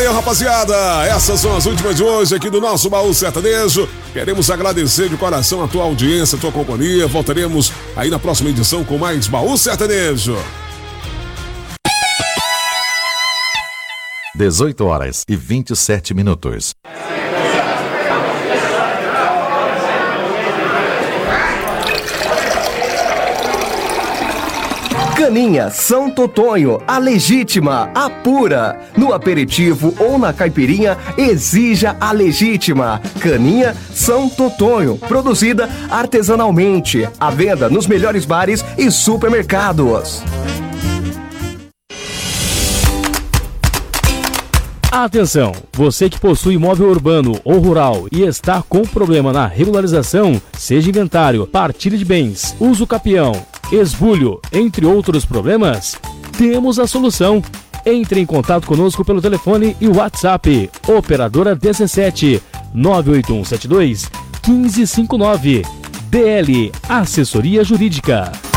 Valeu, rapaziada. Essas são as últimas de hoje aqui do nosso Baú Sertanejo. Queremos agradecer de coração a tua audiência, a tua companhia. Voltaremos aí na próxima edição com mais Baú Sertanejo. 18h27. Caninha São Totonho, a legítima, a pura. No aperitivo ou na caipirinha, exija a legítima. Caninha São Totonho, produzida artesanalmente. À venda nos melhores bares e supermercados. Atenção! Você que possui imóvel urbano ou rural e está com problema na regularização, seja inventário, partilha de bens, uso capião, esbulho, entre outros problemas, temos a solução. Entre em contato conosco pelo telefone e WhatsApp. Operadora 17 98172 1559. DL Assessoria Jurídica.